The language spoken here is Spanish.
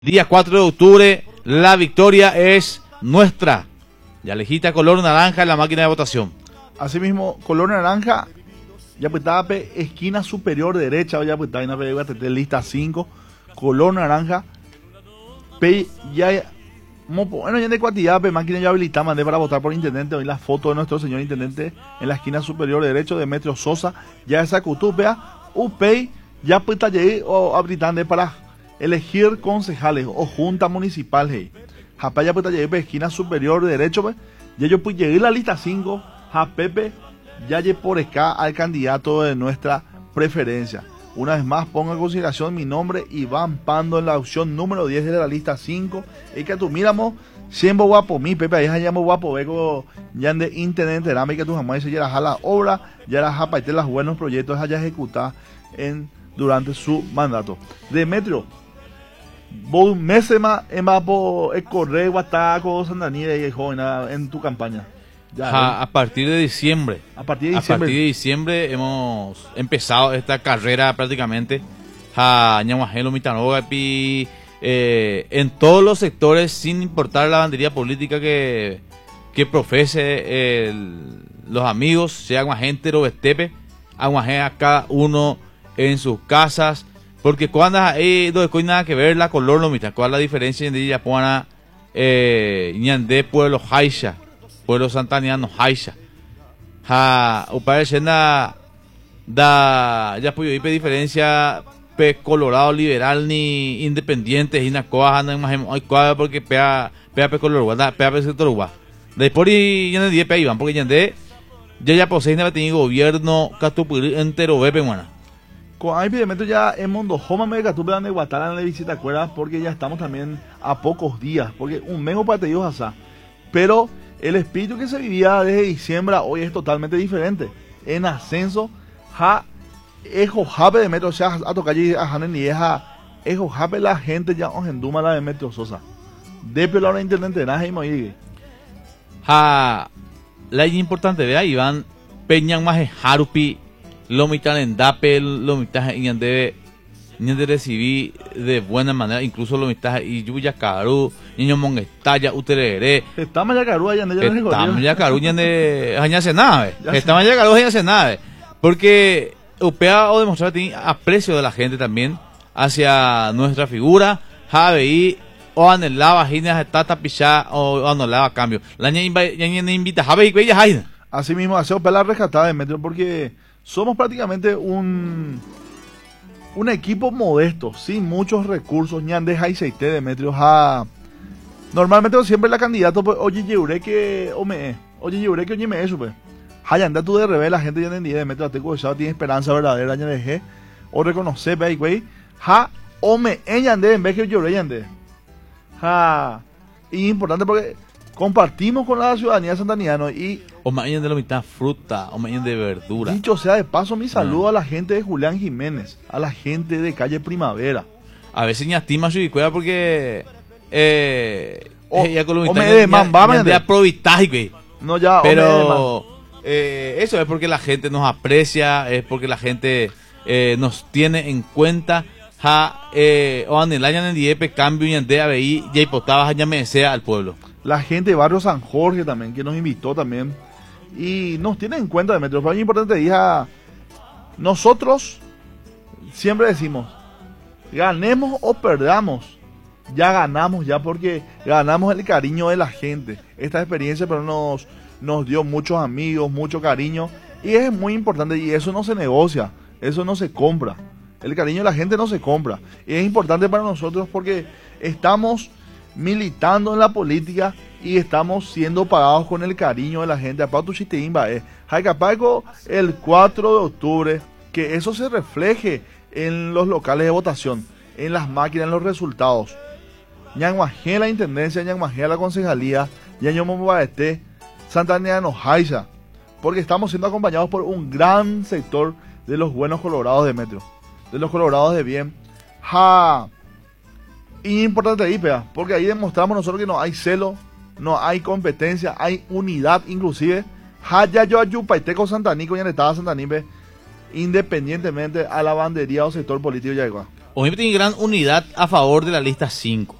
Día 4 de octubre, la victoria es nuestra. Ya lejita color naranja en la máquina de votación. Asimismo, color naranja, ya pues esquina superior derecha, ya pues lista 5, color naranja, ya bueno, ya de cuantía, máquina ya habilitada, mandé para votar por intendente, hoy la foto de nuestro señor intendente en la esquina superior derecho de Metro Sosa, ya esa cutupea, UPEI, ya pues talle o habilitando para elegir concejales o junta municipal, hey. Japa ya pues talle esquina superior derecho, pues, ya yo pues llegué la lista 5, Japepe, ya llegué por acá al candidato de nuestra preferencia. Una vez más, pongo en consideración mi nombre, Iván Pando, en la opción número 10 de la lista 5. Y que tú miramos, siempre guapo, mi Pepe, ahí llamo guapo, vego, ya de intendente, y que tú jamás ya la obra, ya la japa, y te los buenos proyectos allá ejecutar durante su mandato. Demetrio, vos meses más en Vapo, el correo, Guataco, Santanía y joven en tu campaña. A partir de diciembre. A partir de diciembre hemos empezado esta carrera prácticamente. Ñahuajelo, Mitanogapi, en todos los sectores, sin importar la bandería política que profese los amigos, sea Aguajente o Estepe, Aguajé a cada uno en sus casas, porque cuando hay nada que ver la color, no mira, cuál es la diferencia entre Yapuana, Ñandé, Pueblo Jaixa. Pueblo santaniano, Haisha. Upare Shenda ya puedo ir diferencia pe colorado liberal ni independiente y na coa no más hay coa porque pea pe color guarda pea pe sector gua. Después y ya de pe iban porque ya posee na tiene gobierno catupuri entero bepe mana. Con hay evidentemente ya en Mundo Homa me catupe de Guatarán le visita acuerdas porque ya estamos también a pocos días porque un mes para ellos asá. Pero el espíritu que se vivía desde diciembre hoy es totalmente diferente. En ascenso, ejo jape de Metro, o sea, a tocar allí a Hanen y ejo jape la gente ya os enduma la de Metro Sosa. De peor la intendente, nada y moí. La importante, vea, Iván, Peñan más Harupi, lo mitan en Dape, lo mitan en de recibir de buena manera, incluso lo mitan y Yuya Caru. Niño Mongetaya, Uterere. Estamos ya Caru allá de Estamos ya Caru de Añase Nave. Estamos ya Caru Añase Nave. Porque UPA o demostrar aprecio de la gente también hacia nuestra figura. Javi o anhelaba Ginas Tata Pichá o anhelaba cambio. La niña invita Javi y Bella Jaina. Así mismo, hace la rescatada de Metro porque somos prácticamente un equipo modesto, sin muchos recursos. Ñande Jaiseite de Metro normalmente siempre la candidata pues oye Yeureke oye me eso pues hayanda tú de revés la gente ya entendía de Metro Ateco tiene esperanza verdadera ya dejé o reconocer ve güey yande en vez que Yeure yande y importante porque compartimos con la ciudadanía santaniana y o me de la mitad fruta o me de verdura. Dicho sea de paso, mi saludo a la gente de Julián Jiménez, a la gente de calle Primavera. A veces ni estima su cueva porque ya con los de aprovitar, güey. No ya, pero eso es porque la gente nos aprecia, es porque la gente nos tiene en cuenta. O en el año en el cambio y en DABI ya hipotaba ya me desea al pueblo. La gente de Barrio San Jorge también, que nos invitó también. Y nos tiene en cuenta de Metro. Pero es importante, hija, nosotros siempre decimos, ganemos o perdamos, ya ganamos, ya porque ganamos el cariño de la gente. Esta experiencia pero nos dio muchos amigos, mucho cariño. Y es muy importante, y eso no se negocia, eso no se compra. El cariño de la gente no se compra. Y es importante para nosotros porque estamos militando en la política y estamos siendo pagados con el cariño de la gente. El 4 de octubre, que eso se refleje en los locales de votación, en las máquinas, en los resultados. Ñanguajé la intendencia, Ñanguajé la concejalía, Ñañomobaete, Santaniano Jaiza, porque estamos siendo acompañados por un gran sector de los buenos colorados de Metro, de los colorados de bien. Y importante ahí, porque ahí demostramos nosotros que no hay celo, no hay competencia, hay unidad inclusive. Ya yo ayupaiteco Santanico ya estaba Santanípe, independientemente a la bandería o sector político ya igual. OMIP tiene gran unidad a favor de la lista 5.